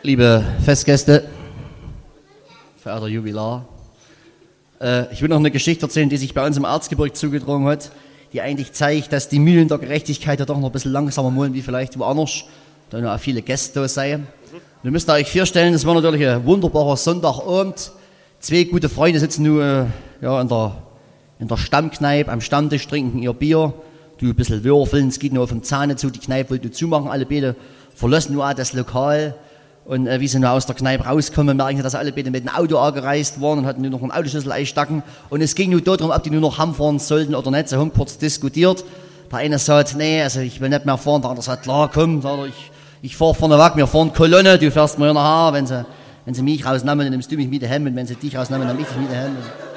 Liebe Festgäste, verehrter Jubilar, ich will noch eine Geschichte erzählen, die sich bei uns im Erzgebirge zugedrungen hat, die eigentlich zeigt, dass die Mühlen der Gerechtigkeit ja doch noch ein bisschen langsamer malen wie vielleicht woanders, da noch viele Gäste da seien. Und ihr müsst euch vorstellen, das war natürlich ein wunderbarer Sonntagabend. Zwei gute Freunde sitzen nur in der Stammkneipe am Stammtisch, trinken ihr Bier, du ein bisschen würfeln, es geht nur auf dem Zahne zu, die Kneipe wollte zumachen, alle beide verlassen nur das Lokal. Und wie sie nur aus der Kneipe rauskommen, merken sie, dass alle beide mit dem Auto angereist waren und hatten nur noch einen Autoschlüssel einstecken. Und es ging nur darum, ob die nur noch heimfahren sollten oder nicht. Sie haben kurz diskutiert. Der eine sagt, nee, also ich will nicht mehr fahren. Der andere sagt, klar, komm, ich fahre vorne weg, wir fahren Kolonne, du fährst mir nachher. Wenn sie mich rausnehmen, dann nimmst du mich mit daheim. Und wenn sie dich rausnehmen, dann nehme ich dich mit daheim.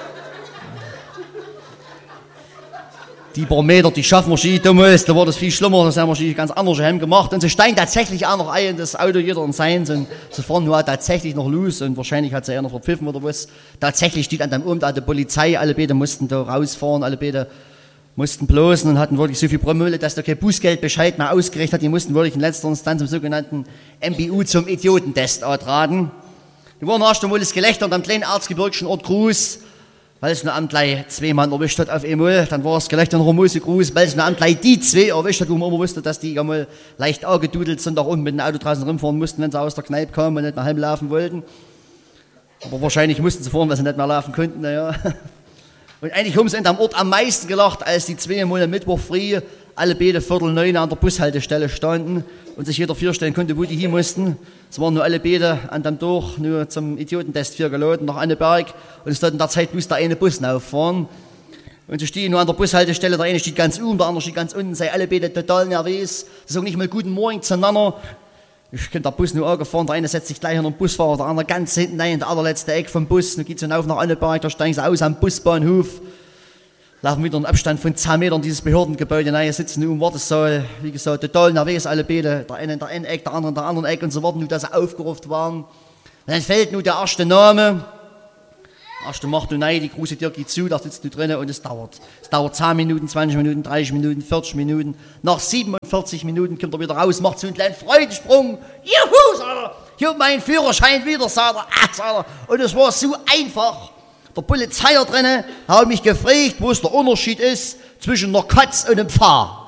Die paar Meter, die schaffen wir schon damals, da war das viel schlimmer, das haben wir schon ganz anders gemacht. Und sie steigen tatsächlich auch noch ein in das Auto, jeder in seins, und sie fahren nur tatsächlich noch los, und wahrscheinlich hat sie eher noch verpfiffen oder was. Tatsächlich steht an dem Abend da die Polizei, alle beide mussten da rausfahren, alle beide mussten bloßen und hatten wirklich so viel Promille, dass da kein Bußgeldbescheid mehr ausgerichtet hat. Die mussten wirklich in letzter Instanz zum sogenannten MBU, zum Idiotentest antraten. Die waren erst einmal das Gelächter am kleinen erzgebirgischen Ort Gruß, weil es nur am gleich zwei Mann erwischt hat auf einmal. Dann war es Gelächter noch einmal so groß, weil es nur am gleich die zwei erwischt hat, wo man immer wusste, dass die einmal leicht angedudelt sind, auch unten mit dem Auto draußen rumfahren mussten, wenn sie aus der Kneipe kamen und nicht nach Heim laufen wollten. Aber wahrscheinlich mussten sie fahren, weil sie nicht mehr laufen konnten, naja. Und eigentlich haben sie in dem Ort am meisten gelacht, als die zwei Mal am Mittwoch früh alle beide 8:45 an der Bushaltestelle standen und sich jeder vorstellen konnte, wo die hin mussten. Es waren nur alle beide an dem Tag nur zum Idiotentest geladen nach Anneberg, und es dort in der Zeit bloß der eine Bus auffahren. Und sie stehen nur an der Bushaltestelle, der eine steht ganz oben, der andere steht ganz unten, sei alle beide total nervös. Sie sagen nicht mal guten Morgen zueinander. Ich könnte der Bus nur angefahren, der eine setzt sich gleich an den Busfahrer, der andere ganz hinten rein, in der allerletzte Ecke vom Bus. Dann geht es auf nach Anneberg, da steigen sie aus am Busbahnhof, laufen wieder einen Abstand von 10 Metern dieses Behördengebäude rein, sitzen nur im Wartesaal, wie gesagt, total nervös, alle beide, der eine in der einen Ecke, der andere in der anderen Ecke, und sie warten nur, dass sie aufgerufen waren. Und dann fällt nur der erste Name. Der erste macht nur nein, die große Tür geht zu, da sitzt du drinnen, und es dauert. Es dauert 10 Minuten, 20 Minuten, 30 Minuten, 40 Minuten. Nach 47 Minuten kommt er wieder raus, macht so einen kleinen Freudensprung. Juhu, sagt er, ich hab meinen Führerschein wieder, sagt er. Und es war so einfach. Der Polizeier drinnen hat mich gefragt, wo es der Unterschied ist zwischen einer Katz und einem Pfau.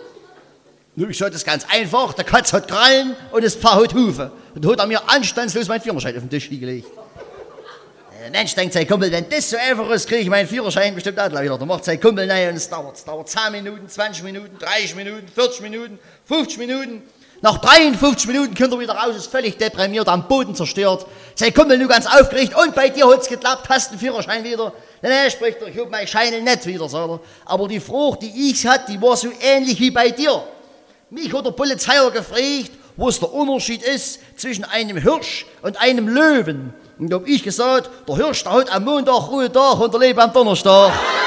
Ich sage, das ist ganz einfach, der Katz hat Krallen und das Pfau hat Hufe. Und da hat er mir anstandslos meinen Führerschein auf den Tisch gelegt. Der Mensch denkt, sein Kumpel, wenn das so einfach ist, kriege ich meinen Führerschein bestimmt auch gleich wieder. Da macht sein Kumpel rein und es dauert 10 Minuten, 20 Minuten, 30 Minuten, 40 Minuten, 50 Minuten. Nach 53 Minuten kommt er wieder raus, ist völlig deprimiert, am Boden zerstört. Sein Kumpel nur ganz aufgeregt, und bei dir hat's geklappt, hast den Führerschein wieder. Nee, spricht er, ich hab meinen Schein nicht wieder, sagt er. Aber die Frage, die ich hatte, die war so ähnlich wie bei dir. Mich hat der Polizeier gefragt, wo es der Unterschied ist zwischen einem Hirsch und einem Löwen. Und da hab ich gesagt, der Hirsch, der hat am Montag Ruhetag und der Löwe am Donnerstag.